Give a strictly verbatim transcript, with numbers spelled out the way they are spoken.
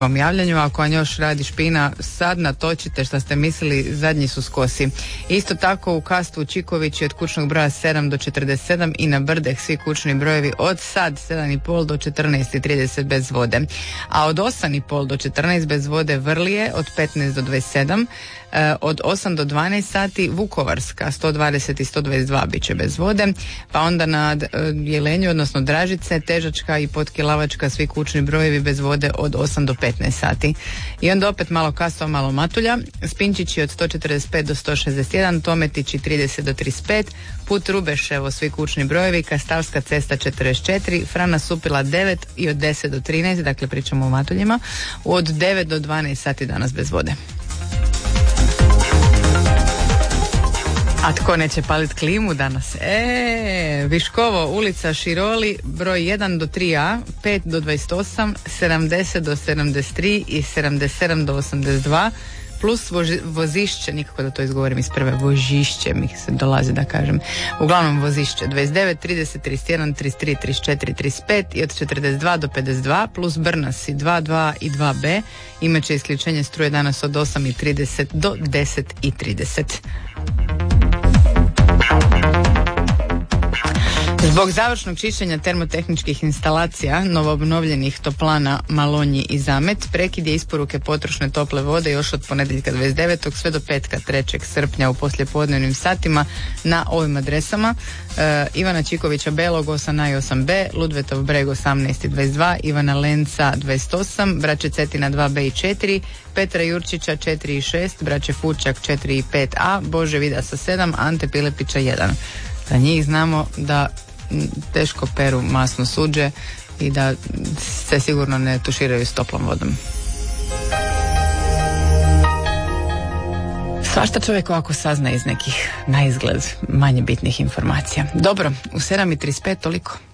javljanju. Ako vam još radi špina, sad natočite šta ste mislili, zadnji su skosi. Isto tako u Kastu u Čikovići od kućnog broja sedam do četrdeset sedam i na Brdeh svi kućni brojevi od sad sedam i pol do četrnaest i trideset bez vode. A od osam i pol do četrnaest bez vode Vrlije, od petnaest do dvadeset sedam, od osam do dvanaest sati Vukovarska sto dvadeset i sto dvadeset dva bit će bez vode, pa onda na Jelenju, odnosno Dražice, Težačka i Potkilavačka svi kućni brojevi bez vode od osam do petnaest sati. I onda opet malo Kastova, malo Matulja, Spinčići od sto četrdeset pet do sto šezdeset jedan, Tometići trideset do trideset pet, Put Rubeševo svi kućni brojevi, Kastavska cesta četrdeset četiri, Frana Supila devet i od deset do trinaest, dakle pričamo o Matuljima, od devet do dvanaest sati danas bez vode. A tko neće palit klimu danas? E, Viškovo, ulica Široli, broj jedan do tri a, pet do dvadeset osam, sedamdeset do sedamdeset tri i sedamdeset sedam do osamdeset dva, plus voži, vozišće, nikako da to izgovorim iz prve, vožišće mi se dolazi da kažem. Uglavnom vozišće, dvadeset devet, trideset, trideset jedan, trideset tri, trideset četiri, trideset pet i od četrdeset dva do pedeset dva, plus Brnasi dva dva i dva be, imaće isključenje struje danas od osam i trideset do deset i trideset. Zbog završnog čišćenja termotehničkih instalacija novoobnovljenih toplana Malonji i Zamet, prekid je isporuke potrošne tople vode još od ponedjeljka dvadeset devetog sve do petka trećeg srpnja u poslijepodnevnim satima na ovim adresama: e, Ivana Čikovića Belog osam a i osam be, Ludvetov Breg osamnaest i dvadeset dva, Ivana Lenca dvadeset osam, Braće Cetina dva be i četiri, Petra Jurčića četiri i šest, Braće Fučak četiri i pet a, Bože Vidasa sedam, Ante Pilepića jedan. Za njih znamo da teško peru masno suđe i da se sigurno ne tuširaju s toplom vodom. Svašta čovjek ovako sazna iz nekih naizgled manje bitnih informacija. Dobro, u sedam i trideset pet toliko.